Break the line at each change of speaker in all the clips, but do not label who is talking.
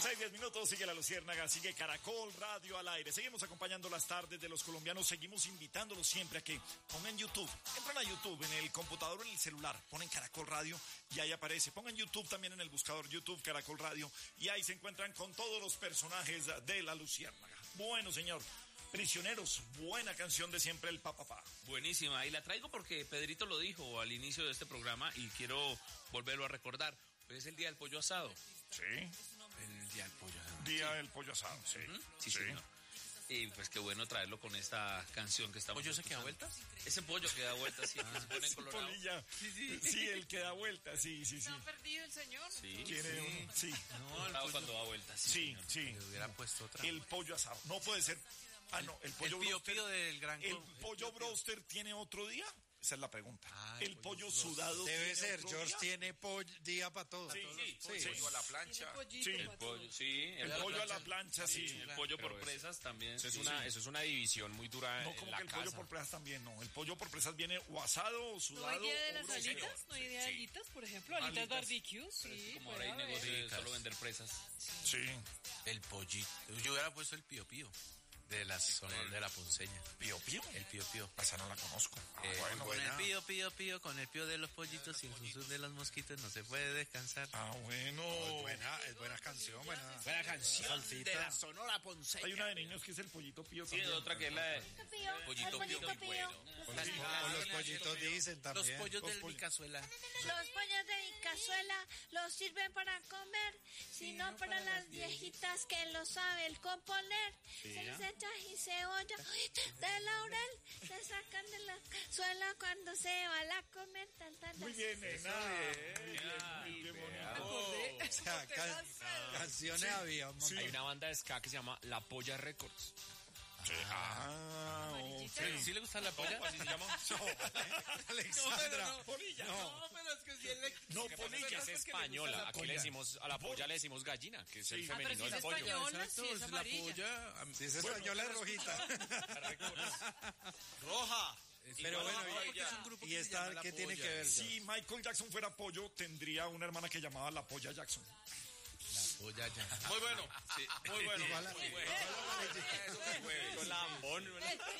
6:10, sigue La Luciérnaga, sigue Caracol Radio al aire. Seguimos acompañando las tardes de los colombianos, seguimos invitándolos siempre a que pongan YouTube. Entran a YouTube, en el computador o en el celular, ponen Caracol Radio y ahí aparece. Pongan YouTube también en el buscador, YouTube Caracol Radio, y ahí se encuentran con todos los personajes de La Luciérnaga. Bueno, señor. Prisioneros, buena canción de siempre el Papá.
Buenísima, y la traigo porque Pedrito lo dijo al inicio de este programa y quiero volverlo a recordar. Hoy es el día del pollo asado.
Sí.
El día del pollo asado.
Día del pollo asado, sí.
Sí, señor. Y pues qué bueno traerlo con esta canción que estamos.
¿Pollo se queda vueltas?
Ese pollo que da vueltas, sí, que se pone colorado.
Polilla. Sí, el que da vueltas, sí.
¿No ha perdido el señor?
Sí.
Sí.
No, el pollo cuando da vueltas.
Sí.
Le hubieran puesto otra.
El pollo asado. No puede ser. Ah, no, el pollo
Pío
broster.
Pío del Gran
¿El
Col-
pollo broster tiene otro día? Esa es la pregunta.
El
el pollo sudado
Debe
tiene
ser,
otro
George
día?
tiene día para todo.
Sí.
Pollo a la plancha.
Sí.
El pollo, sí.
El pollo a la plancha, sí.
El pollo por presas también.
Eso es,
sí.
eso es una división muy dura
No,
en
como
la
que el
casa.
pollo por presas también, no. El pollo por presas viene o asado o sudado.
¿No hay día de
o
las
broster.
alitas? ¿No hay día de alitas, por ejemplo? ¿Alitas
Alitas.
barbecue? Sí,
Como
puede
ahora hay
haber.
negocio de solo vender presas.
Sí.
El pollito. Yo hubiera puesto el Pío Pío. De la zona de la Ponceña.
¿Pío Pío?
El Pío Pío.
Esa no la conozco.
Con
buena.
el Pío Pío Pío, con el Pío de los pollitos y el zuzú de los mosquitos no se puede descansar.
Bueno.
Es buena canción, buena.
Buena canción
Salsita.
de la Sonora Ponceña.
Hay una de niños que es el pollito Pío
Sí,
también.
otra que es la de
Pollito Pío muy bueno.
O los pollitos dicen
Los
también.
pollos
Los
del
pollos.
mi cazuela.
Los pollos de mi cazuela los sirven para comer, sino para las viejitas que lo saben componer. Se les echa y cebolla de laurel, se sacan de la cazuela cuando se va a la comer.
Muy bien, nena. Muy bien, qué bonito.
O sea, canciones había un montón.
Hay una banda de ska que se llama La Polla Records.
¿Sí le gusta la polla?
¿Así se llama?
Alexandra.
Polilla.
No, pero es que si él le...
No,
Lo que pasa es que es española. Aquí le decimos, a la polla le decimos gallina, que es el
Ah, pero
femenino
si
del
es
pollo.
española, sí, es
la
amarilla.
polla.
Si es española es rojita.
Roja.
Pero bueno,
porque es un grupo
¿y
que se
esta
llama La
qué tiene
Polla.
que ver?
Si Michael Jackson fuera pollo, tendría una hermana que llamaba La Polla Jackson.
Polla ya.
Muy bueno. Sí, muy bueno.
Igual-
Muy bueno.
Con lambón.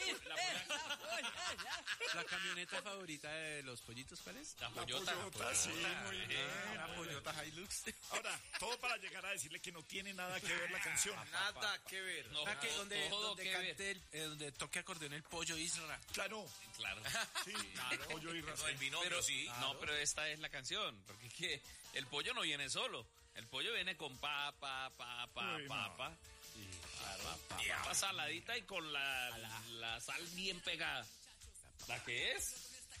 La camioneta favorita de los pollitos, ¿cuál es?
La
La
pollota.
pollota, sí, muy bien.
Una Pollota Hilux.
Ahora, todo para llegar a decirle que no tiene nada que ver la canción.
Nada que ver.
No,
Ah, que
todo-
donde,
todo
donde
que
cante donde toque acordeón el pollo Isra.
Claro,
Claro.
sí, pollo y raza.
El binomio, sí. No, pero esta es la canción, porque es que el pollo no viene solo. El pollo viene con papa,
Uy, no.
papa saladita y con la sal bien pegada. ¿La que es?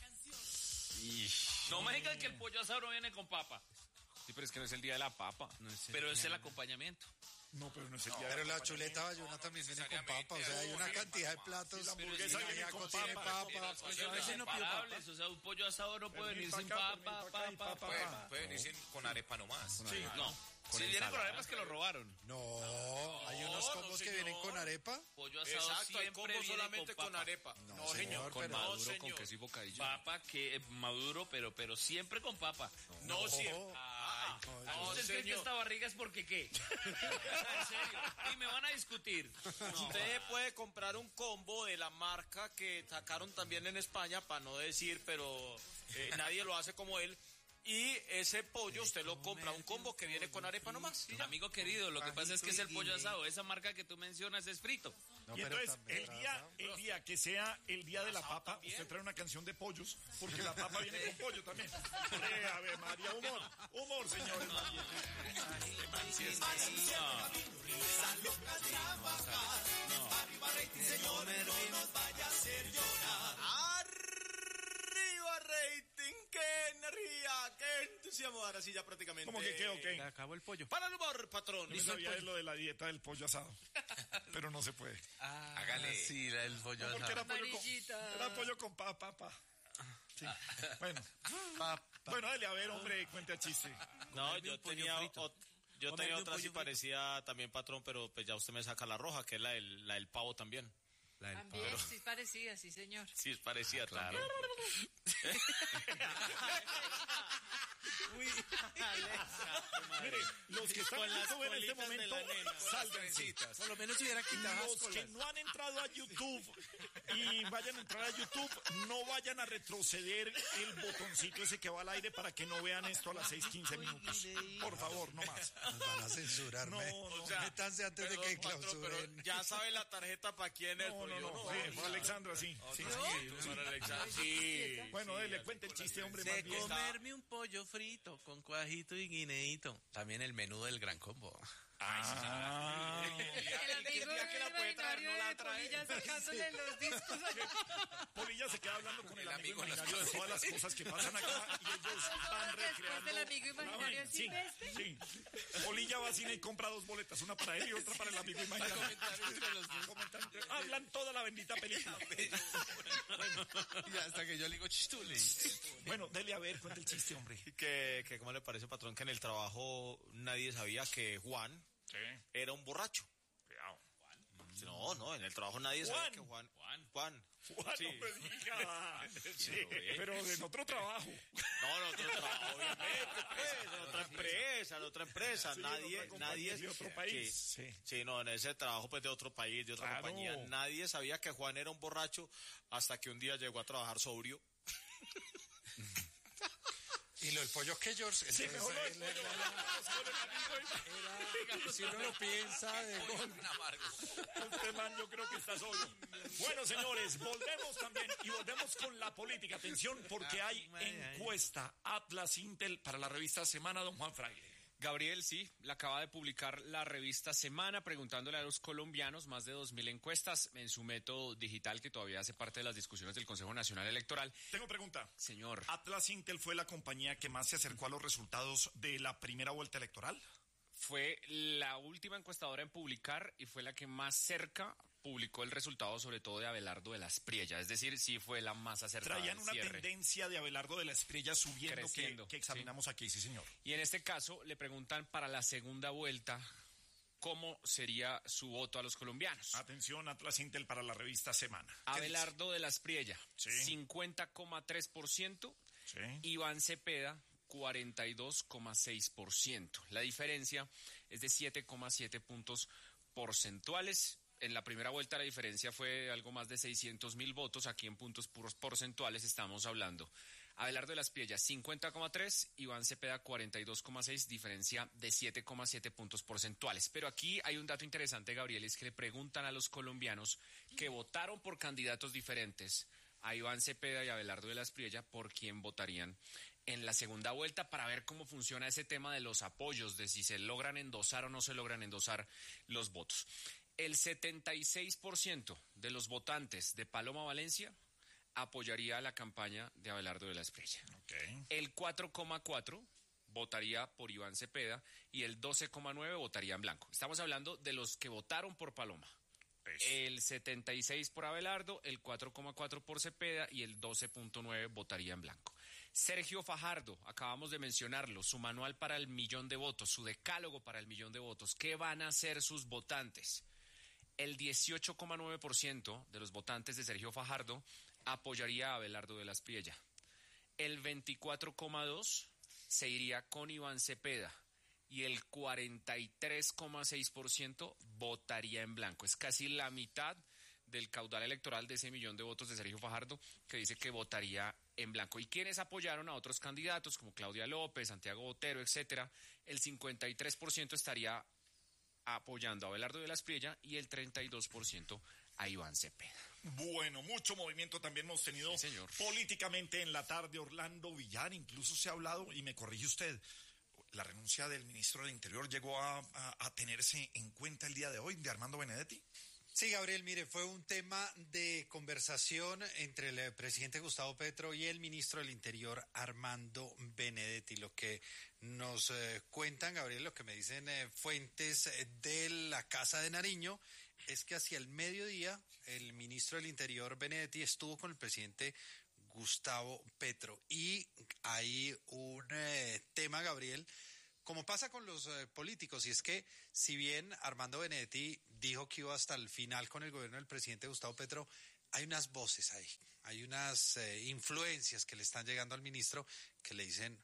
No me digan que el pollo asado no viene con papa,
Sí, pero es que no es el día de la papa.
pero es el acompañamiento.
No, pero no es el día
Pero
de
la chuleta bayuna también viene con papa, o sea, hay una cantidad de platos.
la hamburguesa viene
Ajiaco
con
tiene
papa.
papa.
Son inseparables, o sea, un pollo asado no puede venir sin papa.
Puede venir con arepa nomás.
Sí,
No. Si vienen con arepas que lo robaron.
No, hay unos combos que vienen con arepa.
Pollo asado
Exacto, hay
siempre
combo
viene
solamente
con
con
papa.
arepa.
No, señor,
Con
pero...
maduro,
señor.
con queso y bocadillo.
Papa que maduro, pero siempre con papa.
No, siempre.
¿Ustedes creen que esta barriga es porque qué? En serio. Y me van a discutir.
Usted puede comprar un combo de la marca que sacaron también en España, para no decir, pero nadie lo hace como él. Y ese pollo usted lo compra, un combo que viene con arepa nomás. ¿sí?
Amigo querido, lo que pasa es que es el pollo asado. Esa marca que tú mencionas es frito.
Y entonces, el día que sea el día de la papa, usted trae una canción de pollos, porque la papa viene con pollo también. Ave María, humor, señores.
Arriba rating, qué energía, qué entusiasmo. Ahora sí ya prácticamente.
¿Cómo que qué o
Se
qué?
acabó el pollo.
Para el humor, patrón.
Yo no sabía de lo de la dieta del pollo asado, pero no se puede.
Hágale.
Sí, el pollo
Porque era pollo
Amarillita.
era pollo con papa. Sí. Bueno, dale a ver, hombre, cuente a chiste.
No, yo
un pollo
tenía
frito.
yo
Comerme
tenía
un
otra
pollo
así
frito.
parecida también, patrón, pero pues ya usted me saca la roja, que es la del pavo también.
La del
También, sí, parecida, sí, señor.
Sí, es parecida también.
Mire, los que están en YouTube en este momento, sálganse.
Por lo menos si hubiera quitado
Los que no han entrado a YouTube y vayan a entrar a YouTube, no vayan a retroceder el botoncito ese que va al aire para que no vean esto a las 6:15 minutos. Por favor, no más.
Nos van a censurar.
No,
O sea,
métanse antes de que
patrón,
clausuren.
pero ya sabe la tarjeta para quién es.
Fue Alexandra, sí. Sí,
Para Alexandra, sí.
Bueno, le cuente el chiste, hombre, más
De
bien.
comerme un pollo frito con cuajito y guineíto. También el menú del Gran Combo.
Ah.
El amigo
que la puede traer, no la
de Polilla sacándole los discos.
Polilla se queda hablando con el amigo imaginario de todas las cosas que pasan acá y ellos van
Después
recreando.
del amigo imaginario
Sí,
silvestre.
sí. Polilla va al cine y compra 2 boletas, una para él y otra para el amigo imaginario. Comentan, hablan toda la bendita película.
Y hasta que yo le digo chistule.
Bueno, dele a ver, cuenta el chiste, hombre.
Que ¿cómo le parece, patrón, que en el trabajo nadie sabía que Juan era un borracho?
Cuidado.
No, en el trabajo nadie sabía que Juan.
Juan,
Sí.
no me diga. Sí, pero en otro trabajo.
No, en otro trabajo, obviamente, pues, en otra empresa.
Sí,
nadie,
en otra compañía
nadie.
de otro país.
Sí,
Sí.
sí, no, en ese trabajo, pues, de otro país, de otra
Claro.
compañía. Nadie sabía que Juan era un borracho hasta que un día llegó a trabajar sobrio.
Y lo del pollo que George.
Sí,
entonces,
mejor lo del pollo.
si uno lo piensa de gol.
Este man yo creo que está solo. Bueno, señores, volvemos también y volvemos con la política. Atención, porque hay encuesta Atlas Intel para la revista Semana, don Juan Fraile.
Gabriel, sí, la acaba de publicar la revista Semana preguntándole a los colombianos más de 2.000 encuestas en su método digital que todavía hace parte de las discusiones del Consejo Nacional Electoral.
Tengo pregunta.
Señor.
¿Atlas Intel fue la compañía que más se acercó a los resultados de la primera vuelta electoral?
Fue la última encuestadora en publicar y fue la que más cerca publicó el resultado, sobre todo de Abelardo de la Espriella. Es decir, sí fue la más acertada.
Traían
al
una
cierre.
tendencia de Abelardo de la Espriella subiendo
Creciendo,
que examinamos aquí, sí, señor.
Y en este caso le preguntan para la segunda vuelta cómo sería su voto a los colombianos.
Atención, Atlas Intel para la revista Semana. ¿Qué
Abelardo de la Espriella,
Sí.
50,3%.
dice? Sí.
Iván Cepeda, 42,6%. La diferencia es de 7,7 puntos porcentuales. En la primera vuelta la diferencia fue algo más de 600.000 votos. Aquí en puntos puros porcentuales estamos hablando. Abelardo de la Espriella, 50,3, Iván Cepeda, 42,6, diferencia de 7,7 puntos porcentuales. Pero aquí hay un dato interesante, Gabriel, es que le preguntan a los colombianos que votaron por candidatos diferentes, a Iván Cepeda y a Abelardo de la Espriella, por quién votarían en la segunda vuelta para ver cómo funciona ese tema de los apoyos, de si se logran endosar o no se logran endosar los votos. El 76% de los votantes de Paloma Valencia apoyaría la campaña de Abelardo de la Espriella.
Okay.
El 4,4% votaría por Iván Cepeda y el 12,9% votaría en blanco. Estamos hablando de los que votaron por Paloma.
Eso.
El 76% por Abelardo, el 4,4% por Cepeda y el 12,9% votaría en blanco. Sergio Fajardo, acabamos de mencionarlo, su manual para el 1.000.000 de votos, su decálogo para el 1.000.000 de votos. ¿Qué van a hacer sus votantes? El 18,9% de los votantes de Sergio Fajardo apoyaría a Abelardo de la Espriella. El 24,2% se iría con Iván Cepeda y el 43,6% votaría en blanco. Es casi la mitad del caudal electoral de ese 1.000.000 de votos de Sergio Fajardo que dice que votaría en blanco. Y quienes apoyaron a otros candidatos como Claudia López, Santiago Botero, etcétera, el 53% estaría apoyando a Abelardo de la Espriella y el 32% a Iván Cepeda.
Bueno, mucho movimiento también hemos tenido
Sí, señor.
políticamente en la tarde. Orlando Villar, incluso se ha hablado, y me corrige usted, la renuncia del ministro del Interior llegó a tenerse en cuenta el día de hoy, de Armando Benedetti.
Sí, Gabriel, mire, fue un tema de conversación entre el presidente Gustavo Petro y el ministro del Interior, Armando Benedetti. Lo que nos cuentan, Gabriel, lo que me dicen fuentes de la Casa de Nariño, es que hacia el mediodía el ministro del Interior, Benedetti, estuvo con el presidente Gustavo Petro. Y hay un tema, Gabriel, como pasa con los políticos, y es que si bien Armando Benedetti dijo que iba hasta el final con el gobierno del presidente Gustavo Petro, hay unas voces ahí, hay unas influencias que le están llegando al ministro que le dicen,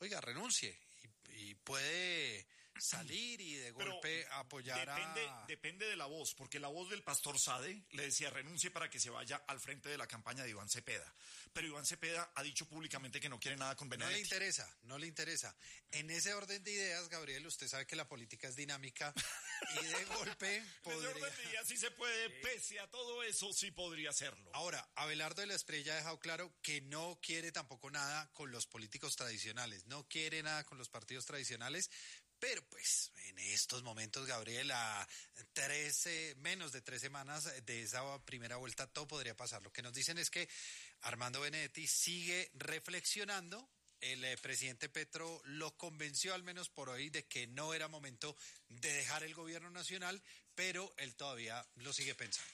oiga, renuncie y puede salir y de
Pero
golpe apoyar
depende de la voz, porque la voz del pastor Sade le decía renuncie para que se vaya al frente de la campaña de Iván Cepeda. Pero Iván Cepeda ha dicho públicamente que no quiere nada con Benedetti.
No le interesa. En ese orden de ideas, Gabriel, usted sabe que la política es dinámica y de golpe podría...
En ese orden de ideas sí se puede, pese a todo eso, sí podría hacerlo.
Ahora, Abelardo de la Espriella ha dejado claro que no quiere tampoco nada con los políticos tradicionales, no quiere nada con los partidos tradicionales, pero pues en estos momentos, Gabriel, a menos de 3 semanas de esa primera vuelta, todo podría pasar. Lo que nos dicen es que Armando Benedetti sigue reflexionando. El presidente Petro lo convenció, al menos por hoy, de que no era momento de dejar el gobierno nacional, pero él todavía lo sigue pensando.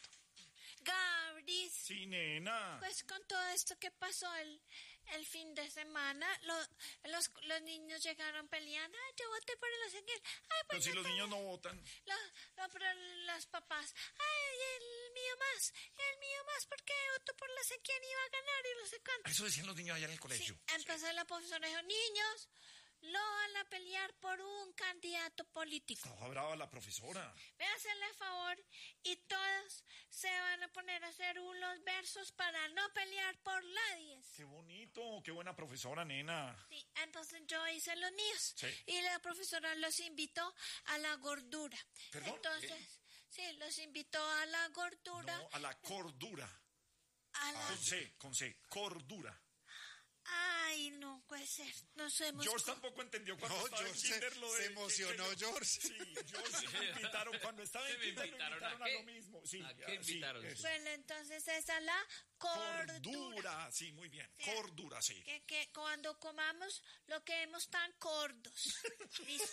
Gabris,
Sí, nena.
pues con todo esto que pasó el fin de semana, los niños llegaron peleando. Ay, yo voté por el Ezequiel. Ay,
Pero
pues
si
yo
los
también.
niños no votan.
Pero las papás, ay, el mío más, porque votó por la Ezequiel iba a ganar y no sé cuánto.
Eso decían los niños allá en el
Sí,
colegio.
entonces la profesora dijo, niños, lo van a pelear por un candidato político.
Estaba brava la profesora.
Ve a hacerle a favor y todos se van a poner a hacer unos versos para no pelear por nadie.
Qué bonito, qué buena profesora, nena.
Sí, entonces yo hice los míos.
Sí.
Y la profesora los invitó a la gordura.
¿Perdón?
Entonces, sí, los invitó a la gordura.
No, a la cordura.
A la...
Con C, cordura.
Ay, no puede ser. Nos hemos...
George tampoco entendió cuando
No,
estaba en
George
kinder lo de...
se emocionó, George.
Sí, George me invitaron cuando estaba en
¿Me
kinder,
invitaron
me
a
invitaron a
qué?
lo mismo. Sí,
¿A qué
sí,
invitaron?
eso.
Bueno, entonces esa es la cordura.
Cordura, sí, muy bien.
Sí.
Cordura, sí.
Que cuando comamos lo quedemos tan cordos. Listo.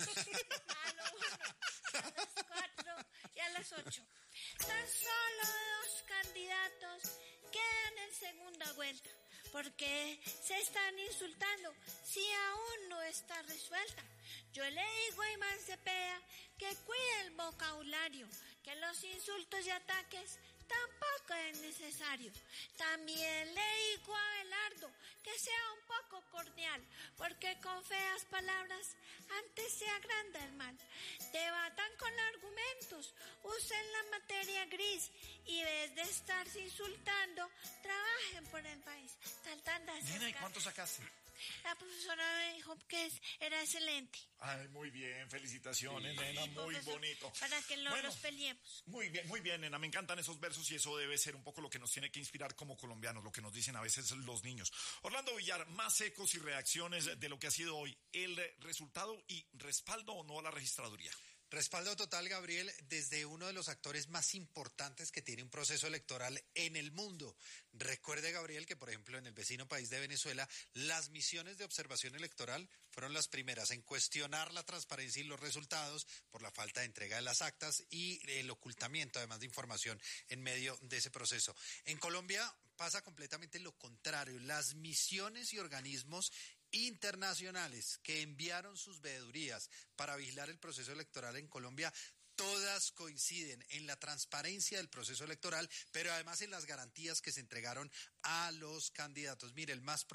A lo 1, a las 4 y a las 8. Tan solo 2 candidatos quedan en segunda vuelta. Porque se están insultando si aún no está resuelta. Yo le digo a Iván Cepeda que cuide el vocabulario, que los insultos y ataques tampoco es necesario. También le digo a Abelardo que sea un poco cordial, porque con feas palabras antes se agranda el mal. Debatan con argumentos, usen la materia gris y en vez de estarse insultando, trabajen por el país.
Nena, ¿y cuánto sacaste?
La profesora me dijo que era excelente.
Ay, muy bien, felicitaciones, nena,
Sí,
muy
profesor,
bonito.
Para que no
Bueno,
los peleemos.
muy bien, nena, me encantan esos versos y eso debe ser un poco lo que nos tiene que inspirar como colombianos, lo que nos dicen a veces los niños. Orlando Villar, más ecos y reacciones de lo que ha sido hoy el resultado y respaldo o no a la registraduría.
Respaldo total, Gabriel, desde uno de los actores más importantes que tiene un proceso electoral en el mundo. Recuerde, Gabriel, que por ejemplo en el vecino país de Venezuela, las misiones de observación electoral fueron las primeras en cuestionar la transparencia y los resultados por la falta de entrega de las actas y el ocultamiento, además de información en medio de ese proceso. En Colombia pasa completamente lo contrario. Las misiones y organismos internacionales que enviaron sus veedurías para vigilar el proceso electoral en Colombia, todas coinciden en la transparencia del proceso electoral, pero además en las garantías que se entregaron a los candidatos. Mire, el más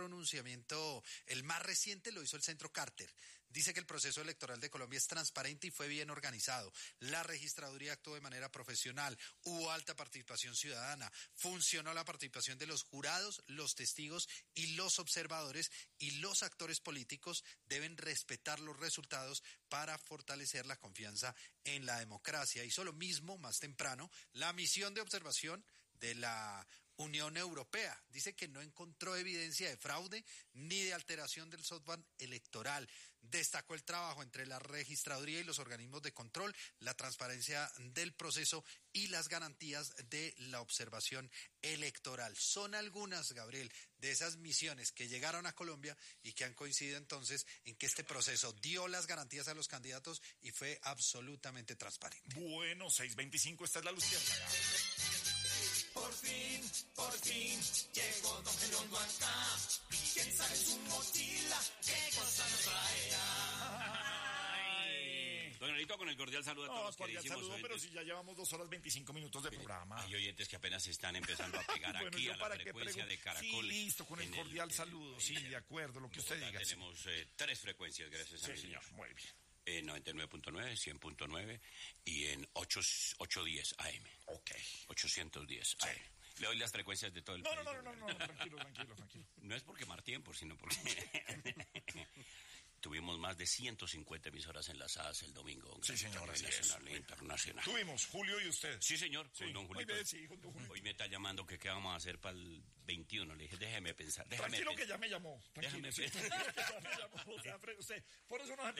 reciente lo hizo el Centro Carter. Dice que el proceso electoral de Colombia es transparente y fue bien organizado. La registraduría actuó de manera profesional, hubo alta participación ciudadana, funcionó la participación de los jurados, los testigos y los observadores, y los actores políticos deben respetar los resultados para fortalecer la confianza en la democracia. Hizo lo mismo más temprano la misión de observación de la Unión Europea. Dice que no encontró evidencia de fraude ni de alteración del software electoral. Destacó el trabajo entre la registraduría y los organismos de control, la transparencia del proceso y las garantías de la observación electoral. Son algunas, Gabriel, de esas misiones que llegaron a Colombia y que han coincidido entonces en que este proceso dio las garantías a los candidatos y fue absolutamente transparente.
Bueno, 6:25, esta es la Luciérnaga.
Por fin, llegó Don Geronimo acá. ¿Quién sabe su mochila? ¿Qué cosa nos traerá?
Ay,
Don Nelito, con el cordial saludo a todos los
cordial
queridísimos
saludo, pero
oyentes.
si ya llevamos 2 horas 25 minutos de programa.
Hay oyentes que apenas se están empezando a pegar
Bueno,
aquí
¿yo
a la
para qué
frecuencia de Caracol.
Sí, listo, con el
en
cordial saludo. Sí, de acuerdo, lo que usted
Bogotá
diga. Sí.
Tenemos 3 frecuencias, gracias a
Sí,
mi
señor,
señor.
muy bien.
99.9, 100.9 y en 810 AM.
Ok.
810 AM. Le doy las frecuencias de todo el
No,
país.
no, tranquilo.
No es por quemar tiempo, sino porque tuvimos más de 150 emisoras enlazadas el domingo.
Sí, señor, así es.
Nacional e internacional.
Tuvimos, Julio y usted.
Sí, señor,
Sí,
con don
muy
Julito.
bien, sí, con don Julito.
Hoy me está llamando que qué vamos a hacer para el 21. Le dije, déjeme pensar.
Tranquilo que ya me llamó. Tranquilo,
Déjame
sí.
pensar.
Ya me llamó. O sea, usted, por eso nos